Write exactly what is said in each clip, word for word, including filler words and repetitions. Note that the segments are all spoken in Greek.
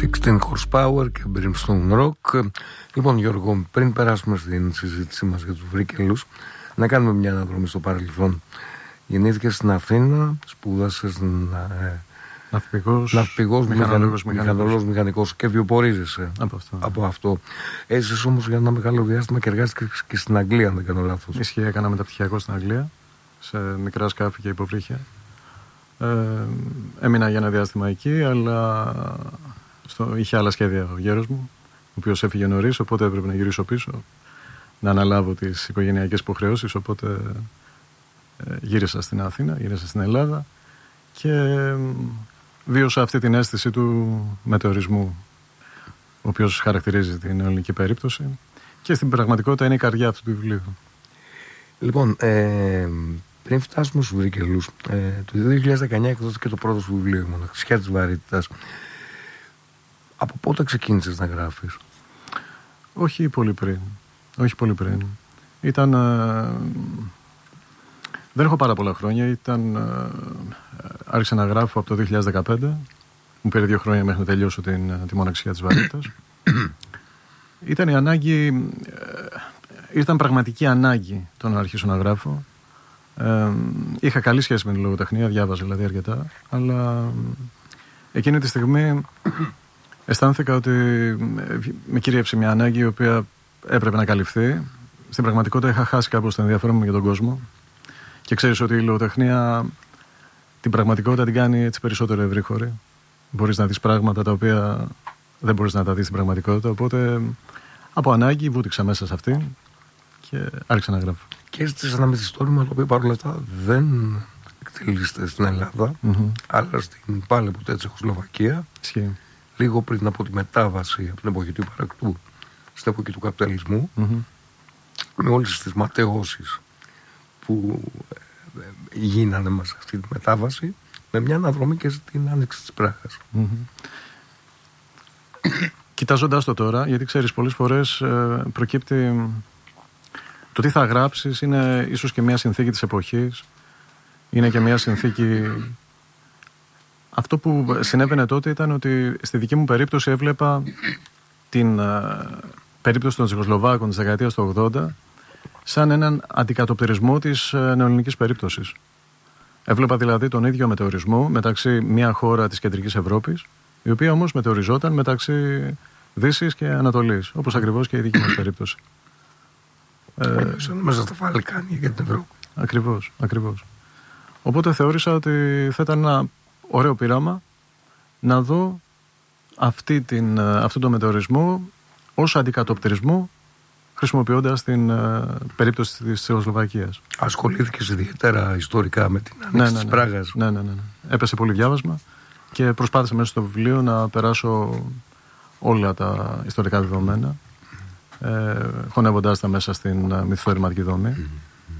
εξήντα horsepower και Brimstone Rock. Λοιπόν, Γιώργο, πριν περάσουμε στην συζήτησή μας για τους Βρύκελους, να κάνουμε μια αναδρομή στο παρελθόν. Γεννήθηκες στην Αθήνα, σπούδασες ε, ναυπηγός, ναυπηγός, μηχανολόγος, μηχανολόγος, μηχανικός και βιοπορίζεσαι από αυτό. από αυτό. Έζησες όμως για ένα μεγάλο διάστημα και εργάστηκες και στην Αγγλία, αν δεν κάνω λάθος. Ισχύει, έκανα μεταπτυχιακό στην Αγγλία, σε μικρά σκάφη και υποβρύχια. Ε, έμεινα για ένα διάστημα εκεί, αλλά στο, είχε άλλα σχέδια ο γέρος μου, ο οποίος έφυγε νωρίς, οπότε έπρεπε να γυρίσω πίσω, να αναλάβω τις οικογενειακές υποχρεώσεις, οπότε ε, γύρισα στην Αθήνα, γύρισα στην Ελλάδα και ε, βίωσα αυτή την αίσθηση του μετεωρισμού, ο οποίος χαρακτηρίζει την ελληνική περίπτωση και στην πραγματικότητα είναι η καρδιά αυτού του βιβλίου. Λοιπόν, ε, πριν φτάσουμε στους Βρύκελους, ε, το δύο χιλιάδες δεκαεννιά εκδόθηκε το πρώτο σου βιβλίο, Μοναξιά της Βαρύτητας. Από πότε ξεκίνησες να γράφεις? Όχι πολύ πριν. Όχι πολύ πριν. Ήταν... Ε, δεν έχω πάρα πολλά χρόνια. Ήταν, ε, άρχισα να γράφω από το δύο χιλιάδες δεκαπέντε. Μου πήρε δύο χρόνια μέχρι να τελειώσω την, τη Μοναξιά της Βαρύτητας. Ήταν η ανάγκη... Ε, ήταν πραγματική ανάγκη το να αρχίσω να γράφω. Ε, είχα καλή σχέση με την λογοτεχνία, διάβαζα δηλαδή αρκετά, αλλά εκείνη τη στιγμή αισθάνθηκα ότι με κυρίευσε μια ανάγκη η οποία έπρεπε να καλυφθεί. Στην πραγματικότητα είχα χάσει κάπως το ενδιαφέρον μου για τον κόσμο και ξέρεις ότι η λογοτεχνία την πραγματικότητα την κάνει έτσι περισσότερο ευρύχωρη. Μπορείς να δεις πράγματα τα οποία δεν μπορείς να τα δεις στην πραγματικότητα, οπότε από ανάγκη βούτυξα μέσα σε αυτή και άρχισα να γράφω. Και έζητες ένα μυθιστόρημα το οποίο παρόλα αυτά δεν εκτελήσεται στην Ελλάδα, mm-hmm. αλλά στην πάλι ποτέ Τσεχοσλοβακία. Ισχύει. Λίγο πριν από τη μετάβαση από την εποχή του υπαρκτού στην εποχή του καπιταλισμού, mm-hmm. με όλες τις ματαιώσεις που γίνανε μας αυτή τη μετάβαση, με μια αναδρομή και στην άνοιξη της Πράγας. Mm-hmm. Κοιτάζοντας το τώρα, γιατί ξέρεις πολλές φορές ε, προκύπτει το τι θα γράψεις, είναι ίσως και μια συνθήκη της εποχής, είναι και μια συνθήκη. Αυτό που συνέβαινε τότε ήταν ότι στη δική μου περίπτωση έβλεπα την ε, περίπτωση των Τσεχοσλοβάκων της δεκαετίας του ογδόντα σαν έναν αντικατοπτρισμό της ε, νεοελληνικής περίπτωσης. Έβλεπα δηλαδή τον ίδιο μετεωρισμό μεταξύ μια χώρα της κεντρικής Ευρώπης, η οποία όμως μετεωριζόταν μεταξύ Δύσης και Ανατολής, όπως ακριβώς και η δική μας περίπτωση. Ε, σαν μέσα στα Βαλκάνια για την Ευρώπη. Ακριβώς, ακριβώς. Οπότε θεώρησα ότι θα ήταν ένα ωραίο πείραμα να δω αυτή την, αυτόν τον μετεωρισμό ως αντικατοπτρισμό, χρησιμοποιώντας την uh, περίπτωση της Τσεχοσλοβακίας. Ασχολήθηκες ιδιαίτερα ιστορικά με την άνοιξη ναι, ναι, της ναι. Πράγας. Ναι, ναι, ναι, ναι. Έπεσε πολύ διάβασμα και προσπάθησα μέσα στο βιβλίο να περάσω όλα τα ιστορικά δεδομένα, ε, χωνεύοντάς τα μέσα στην uh, μυθιστορηματική δομή. Mm-hmm.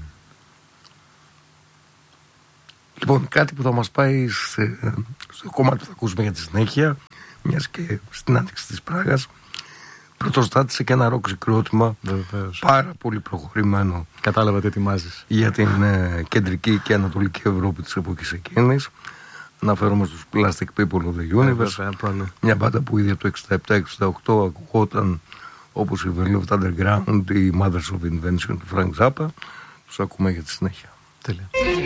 Λοιπόν, κάτι που θα μας πάει σε, στο κομμάτι που θα ακούσουμε για τη συνέχεια, μιας και στην άνοιξη της Πράγας πρωτοστάτησε και ένα ροκ συγκρότημα πάρα πολύ προχωρημένο. Κατάλαβα τι ετοιμάζεις. Για την ε, κεντρική και ανατολική Ευρώπη της εποχής εκείνης. Αναφέρομαι στους Plastic People of the Universe. Yeah, μια μπάντα που ήδη από το εξήντα επτά εξήντα οκτώ ακουγόταν όπως η Velvet Underground, η Mothers of Invention του Frank Zappa. Τους ακούμε για τη συνέχεια. Τέλεια.